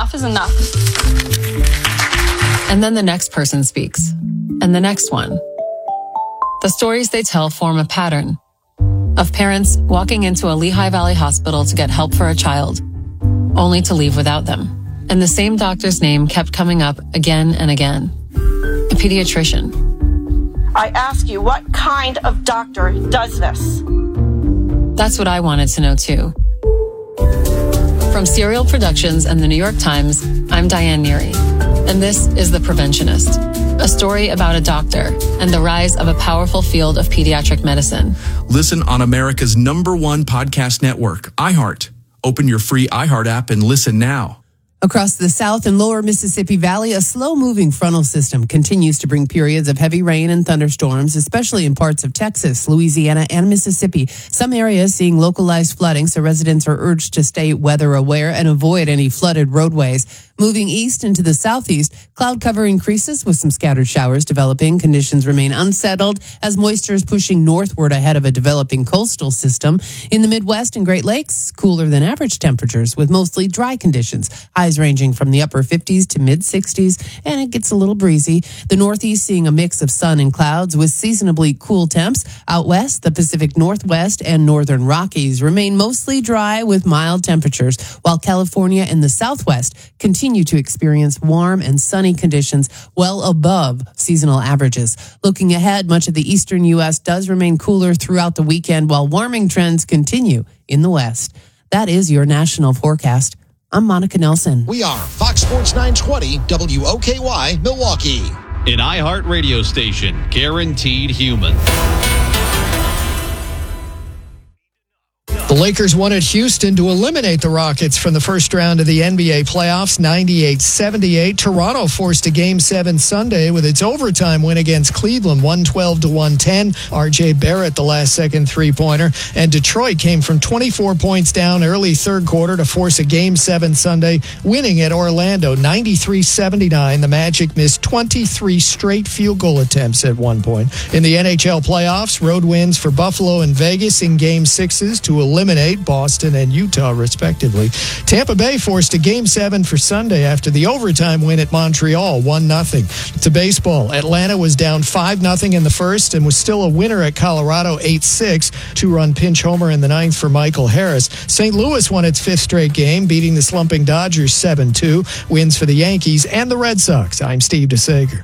enough is enough. And then the next person speaks. And the next one. The stories they tell form a pattern of parents walking into a Lehigh Valley hospital to get help for a child, only to leave without them. And the same doctor's name kept coming up again and again. A pediatrician. I ask you, what kind of doctor does this? That's what I wanted to know too. From Serial Productions and the New York Times, I'm Diane Neary, and this is The Preventionist, a story about a doctor and the rise of a powerful field of pediatric medicine. Listen on America's #1 podcast network, iHeart. Open your free iHeart app and listen now. Across the South and Lower Mississippi Valley, a slow-moving frontal system continues to bring periods of heavy rain and thunderstorms, especially in parts of Texas, Louisiana, and Mississippi. Some areas seeing localized flooding, so residents are urged to stay weather aware and avoid any flooded roadways. Moving east into the southeast, cloud cover increases with some scattered showers developing. Conditions remain unsettled as moisture is pushing northward ahead of a developing coastal system. In the Midwest and Great Lakes, cooler than average temperatures with mostly dry conditions. Highs ranging from the upper 50s to mid-60s, and it gets a little breezy. The Northeast seeing a mix of sun and clouds with seasonably cool temps. Out west, the Pacific Northwest and Northern Rockies remain mostly dry with mild temperatures, while California and the Southwest continue to experience warm and sunny conditions well above seasonal averages. Looking ahead, much of the eastern U.S. does remain cooler throughout the weekend, while warming trends continue in the west. That is your national forecast. I'm Monica Nelson. We are Fox Sports 920 WOKY Milwaukee. An iHeart radio station, guaranteed human. The Lakers wanted Houston to eliminate the Rockets from the first round of the NBA playoffs, 98-78. Toronto forced a Game 7 Sunday with its overtime win against Cleveland, 112-110. R.J. Barrett, the last-second three-pointer. And Detroit came from 24 points down early third quarter to force a Game 7 Sunday, winning at Orlando, 93-79. The Magic missed 23 straight field goal attempts at one point. In the NHL playoffs, road wins for Buffalo and Vegas in Game 6s to eliminate Boston and Utah, respectively. Tampa Bay forced a Game 7 for Sunday after the overtime win at Montreal, 1-0. To baseball, Atlanta was down 5-0 in the first and was still a winner at Colorado, 8-6. Two-run pinch homer in the ninth for Michael Harris. St. Louis won its fifth straight game, beating the slumping Dodgers 7-2. Wins for the Yankees and the Red Sox. I'm Steve DeSager.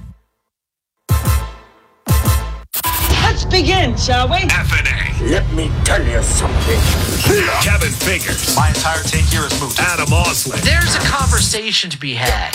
Let's begin, shall we? FNA. Let me tell you something. Kevin Figures. My entire take here is moved. Adam Osley. There's a conversation to be had.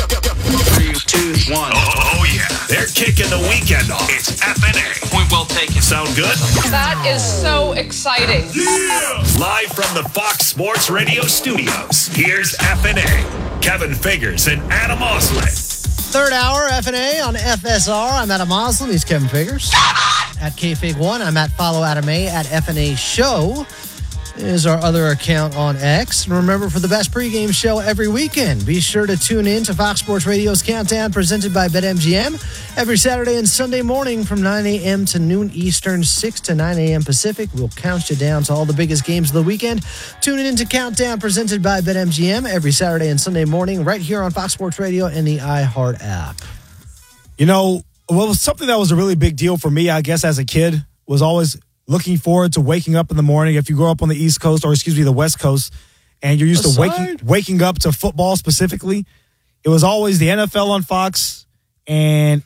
3, 2, 1. Oh, yeah. They're kicking the weekend off. It's FNA. Point well taken. Sound good? That is so exciting. Yeah! Live from the Fox Sports Radio studios, here's FNA. Kevin Figures and Adam Osley. Third hour, FNA on FSR. I'm Adam Moslem. He's Kevin Figures. At KFig1, I'm at Follow Adam A. At FNA Show is our other account on X. And remember, for the best pregame show every weekend, be sure to tune in to Fox Sports Radio's Countdown presented by BetMGM every Saturday and Sunday morning from 9 a.m. to noon Eastern, 6 to 9 a.m. Pacific. We'll count you down to all the biggest games of the weekend. Tune in to Countdown presented by BetMGM every Saturday and Sunday morning right here on Fox Sports Radio and the iHeart app. You know, well, something that was a really big deal for me, I guess, as a kid, was always looking forward to waking up in the morning. If you grow up on the East Coast, or the West Coast, and you're used to waking up to football specifically, it was always the NFL on Fox and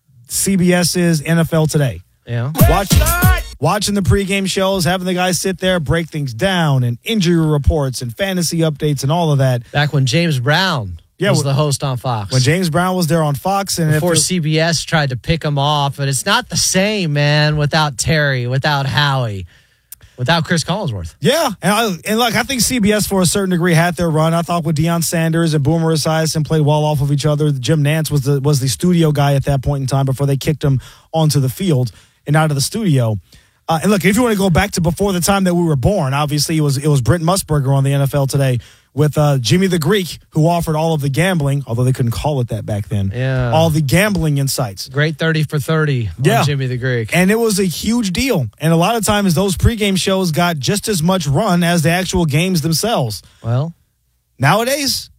CBS's NFL Today. Yeah. Watching the pregame shows, having the guys sit there, break things down, and injury reports and fantasy updates and all of that. Back when James Brown was the host on Fox. When James Brown was there on Fox. And before CBS tried to pick him off. But it's not the same, man, without Terry, without Howie, without Chris Collinsworth. Yeah. I think CBS, for a certain degree, had their run. I thought with Deion Sanders and Boomer Esiason played well off of each other. Jim Nantz was the studio guy at that point in time before they kicked him onto the field and out of the studio. And look, if you want to go back to before the time that we were born, obviously it was Brent Musburger on the NFL Today with Jimmy the Greek, who offered all of the gambling, although they couldn't call it that back then. Yeah. All the gambling insights. Great 30 for 30 on Jimmy the Greek. And it was a huge deal. And a lot of times those pregame shows got just as much run as the actual games themselves. Well, nowadays,